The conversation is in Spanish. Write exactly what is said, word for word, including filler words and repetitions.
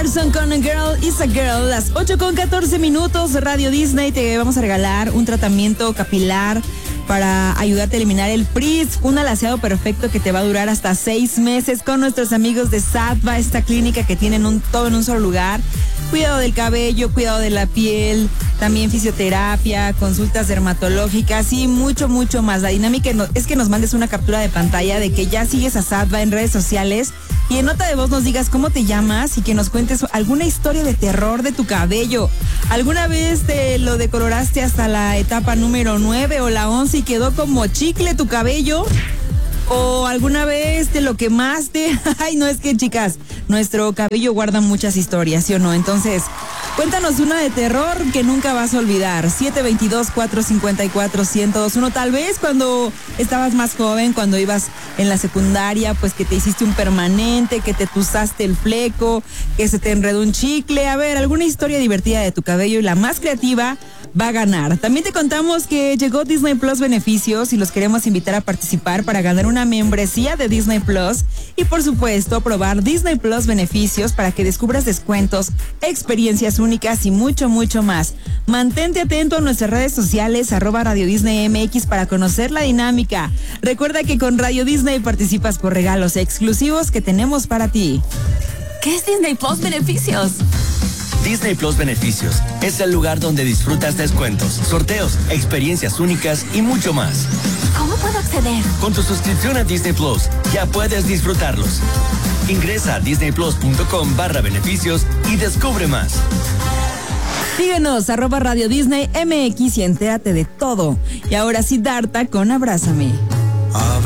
Anderson con A Girl is a Girl, las ocho con catorce minutos, Radio Disney. Te vamos a regalar un tratamiento capilar para ayudarte a eliminar el frizz, un alaciado perfecto que te va a durar hasta seis meses con nuestros amigos de Sattva, esta clínica que tienen un, todo en un solo lugar. Cuidado del cabello, cuidado de la piel, también fisioterapia, consultas dermatológicas y mucho, mucho más. La dinámica es que nos mandes una captura de pantalla de que ya sigues a Sattva en redes sociales y en nota de voz nos digas cómo te llamas y que nos cuentes alguna historia de terror de tu cabello. ¿Alguna vez te lo decoloraste hasta la etapa número nueve o la once y quedó como chicle tu cabello? ¿O alguna vez te lo quemaste? Ay, no, es que, chicas, nuestro cabello guarda muchas historias, ¿sí o no? Entonces, cuéntanos una de terror que nunca vas a olvidar. siete dos dos, cuatro cinco cuatro, uno cero dos uno. Tal vez cuando estabas más joven, cuando ibas en la secundaria, pues que te hiciste un permanente, que te tuzaste el fleco, que se te enredó un chicle. A ver, alguna historia divertida de tu cabello y la más creativa va a ganar. También te contamos que llegó Disney Plus Beneficios y los queremos invitar a participar para ganar una membresía de Disney Plus y, por supuesto, probar Disney Plus Beneficios para que descubras descuentos, experiencias únicas y mucho, mucho más. Mantente atento a nuestras redes sociales, arroba Radio Disney M X, para conocer la dinámica. Recuerda que con Radio Disney participas por regalos exclusivos que tenemos para ti. ¿Qué es Disney Plus Beneficios? Disney Plus Beneficios es el lugar donde disfrutas descuentos, sorteos, experiencias únicas y mucho más. ¿Cómo puedo acceder? Con tu suscripción a Disney Plus ya puedes disfrutarlos. Ingresa a disneyplus.com barra beneficios y descubre más. Síguenos, arroba Radio Disney M X y entérate de todo. Y ahora sí, Darta con Abrázame.